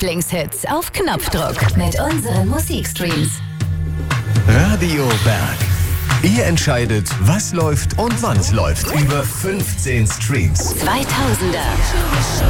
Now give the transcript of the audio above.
Lieblingshits auf Knopfdruck mit unseren Musikstreams. Radio Berg. Ihr entscheidet, was läuft und wann es läuft. Über 15 Streams. 2000er.